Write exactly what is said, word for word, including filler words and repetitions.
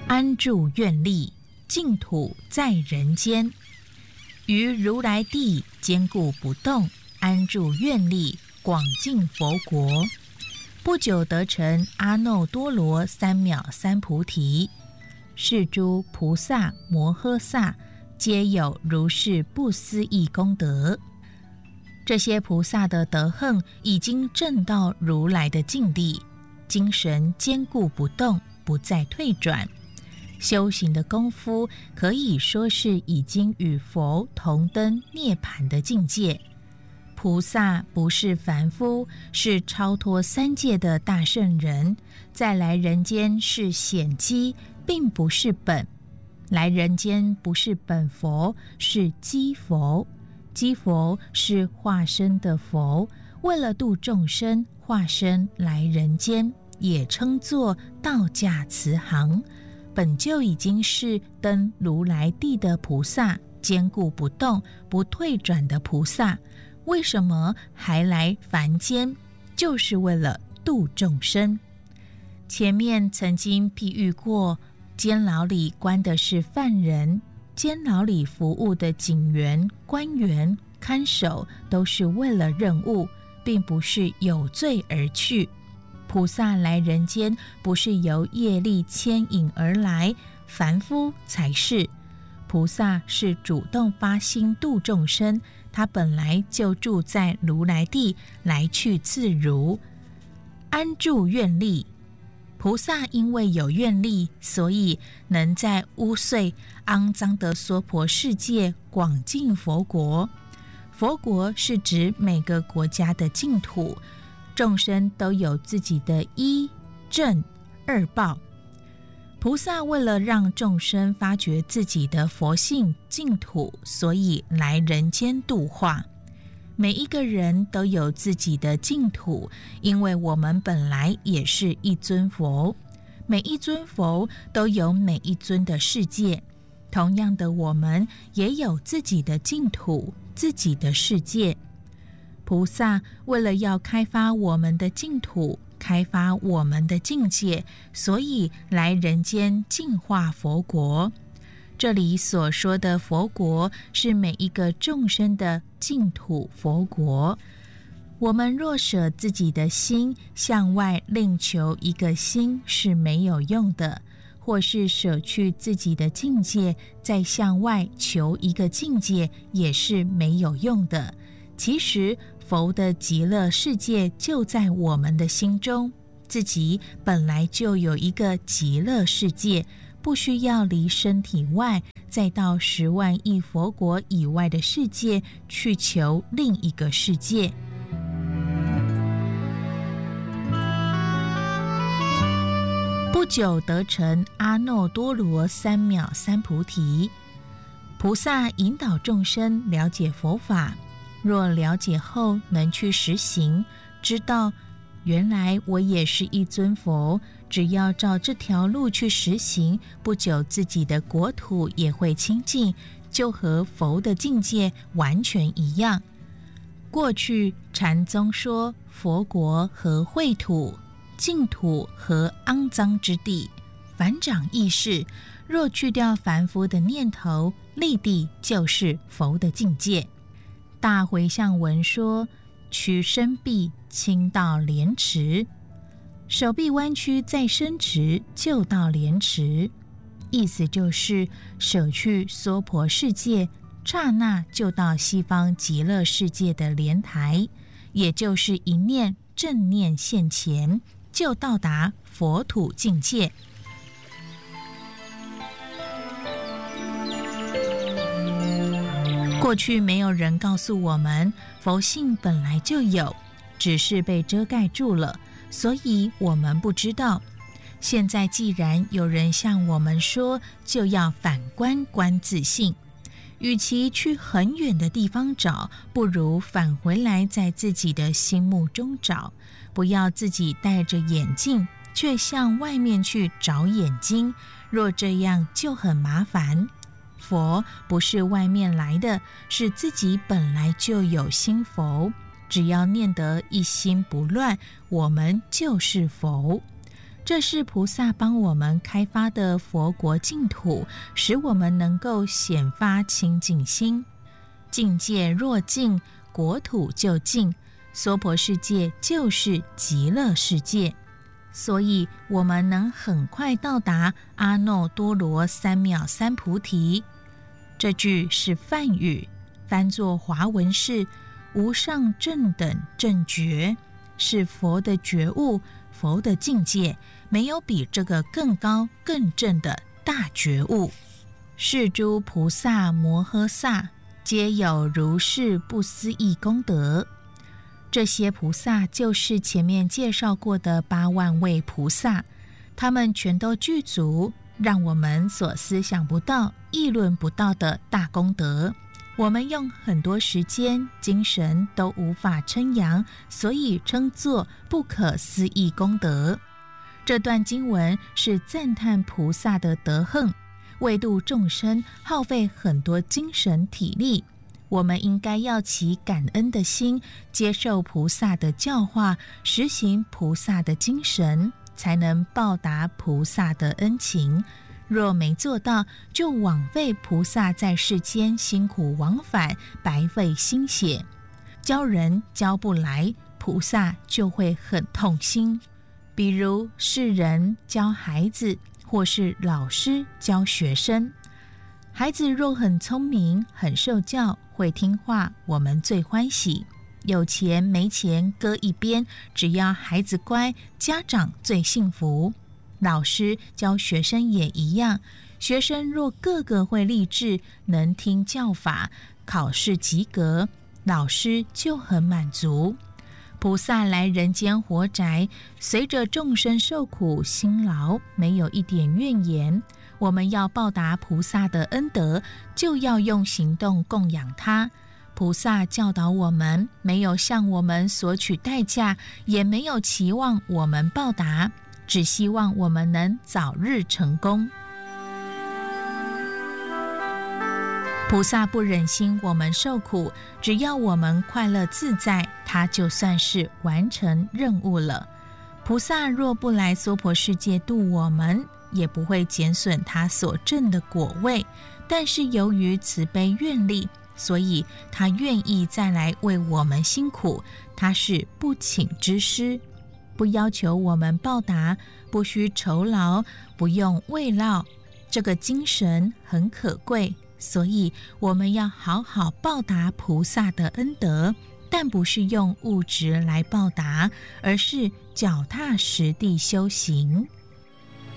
安住愿力，净土在人间。于如来地坚固不动，安住愿力，广尽佛国。不久得成阿耨多罗三藐三菩提。是诸菩萨摩诃萨皆有如是不思议功德。这些菩萨的德行已经证到如来的境地，精神坚固不动，不再退转。修行的功夫可以说是已经与佛同登涅槃的境界。菩萨不是凡夫，是超脱三界的大圣人，再来人间是显机，并不是本。来人间不是本佛，是机佛。机佛是化身的佛，为了度众生，化身来人间，也称作道驾慈航。本就已经是登如来地的菩萨，坚固不动，不退转的菩萨。为什么还来凡间？就是为了度众生。前面曾经譬喻过，监牢里关的是犯人，监牢里服务的警员、官员、看守都是为了任务，并不是有罪而去。菩萨来人间不是由业力牵引而来，凡夫才是。菩萨是主动发心度众生，他本来就住在如来地，来去自如，安住愿力。菩萨因为有愿力，所以能在污秽肮脏的娑婆世界广尽佛国。佛国是指每个国家的净土，众生都有自己的一正二报。菩萨为了让众生发觉自己的佛性净土，所以来人间度化。每一个人都有自己的净土，因为我们本来也是一尊佛，每一尊佛都有每一尊的世界。同样的，我们也有自己的净土，自己的世界。菩萨为了要开发我们的净土，开发我们的境界，所以来人间净化佛国。这里所说的佛国，是每一个众生的净土佛国。我们若舍自己的心，向外另求一个心是没有用的，或是舍去自己的境界，再向外求一个境界，也是没有用的。其实佛的极乐世界就在我们的心中，自己本来就有一个极乐世界，不需要离身体外，再到十万亿佛国以外的世界去求另一个世界。不久得成阿耨多罗三藐三菩提。菩萨引导众生了解佛法，若了解后能去实行，知道原来我也是一尊佛，只要照这条路去实行，不久自己的国土也会清净，就和佛的境界完全一样。过去禅宗说佛国和秽土，净土和肮脏之地，反掌意识，若去掉凡夫的念头，立地就是佛的境界。大回向文说，屈身臂倾到莲池，手臂弯曲再伸直，就到莲池。意思就是舍去娑婆世界，刹那就到西方极乐世界的莲台，也就是一念正念现前，就到达佛土境界。过去没有人告诉我们，佛性本来就有，只是被遮盖住了，所以我们不知道。现在既然有人向我们说，就要反观观自性。与其去很远的地方找，不如返回来在自己的心目中找。不要自己戴着眼镜，却向外面去找眼睛，若这样就很麻烦。佛不是外面来的，是自己本来就有心佛，只要念得一心不乱，我们就是佛。 这是菩萨帮我们开发的佛国净土，使我们能够显发清净心。境界若净，国土就净。娑婆世界就是极乐世界，所以我们能很快到达阿耨多罗三藐三菩提。这句是梵语，翻作华文是无上正等正觉，是佛的觉悟，佛的境界，没有比这个更高更正的大觉悟。是诸菩萨摩诃萨皆有如是不思议功德。这些菩萨就是前面介绍过的八万位菩萨，他们全都具足让我们所思想不到、议论不到的大功德。我们用很多时间、精神都无法称扬，所以称作不可思议功德。这段经文是赞叹菩萨的德行，为度众生耗费很多精神体力。我们应该要起感恩的心，接受菩萨的教化，实行菩萨的精神，才能报答菩萨的恩情。若没做到，就枉费菩萨在世间辛苦往返，白费心血。教人教不来，菩萨就会很痛心。比如是人教孩子，或是老师教学生。孩子若很聪明，很受教，会听话，我们最欢喜。有钱没钱搁一边，只要孩子乖，家长最幸福。老师教学生也一样，学生若个个会立志，能听教法，考试及格，老师就很满足。菩萨来人间活宅，随着众生受苦辛劳，没有一点怨言。我们要报答菩萨的恩德，就要用行动供养他。菩萨教导我们，没有向我们索取代价，也没有期望我们报答，只希望我们能早日成功。菩萨不忍心我们受苦，只要我们快乐自在，他就算是完成任务了。菩萨若不来娑婆世界度我们，也不会减损他所证的果位，但是由于慈悲愿力，所以他愿意再来为我们辛苦。他是不请之师，不要求我们报答，不需酬劳，不用慰劳，这个精神很可贵。所以我们要好好报答菩萨的恩德，但不是用物质来报答，而是脚踏实地修行。